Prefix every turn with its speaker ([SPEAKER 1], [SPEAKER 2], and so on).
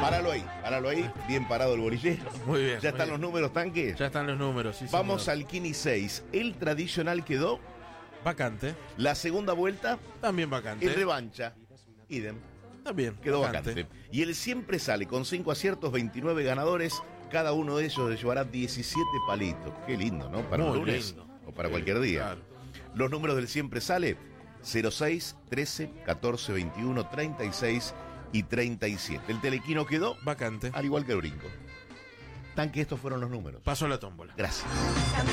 [SPEAKER 1] Páralo ahí, bien parado el bolillero.
[SPEAKER 2] Muy bien.
[SPEAKER 1] ¿Ya están los números, Tanque?
[SPEAKER 2] Ya están los números, sí,
[SPEAKER 1] Vamos
[SPEAKER 2] señor.
[SPEAKER 1] al Kini 6. El tradicional quedó.
[SPEAKER 2] Vacante.
[SPEAKER 1] La segunda vuelta,
[SPEAKER 2] También vacante.
[SPEAKER 1] el revancha. Idem.
[SPEAKER 2] También.
[SPEAKER 1] Quedó vacante. Y el siempre sale con 5 aciertos, 29 ganadores. Cada uno de ellos le llevará 17 palitos. Qué lindo, ¿no? Para
[SPEAKER 2] Muy
[SPEAKER 1] un lunes
[SPEAKER 2] lindo.
[SPEAKER 1] o para cualquier día.
[SPEAKER 2] Claro.
[SPEAKER 1] Los números del siempre sale 06, 13, 14, 21, 36 y 37. El telequino quedó
[SPEAKER 2] Vacante.
[SPEAKER 1] al igual que el brinco. Tanque, estos fueron los números.
[SPEAKER 2] Paso a la tómbola.
[SPEAKER 1] Gracias.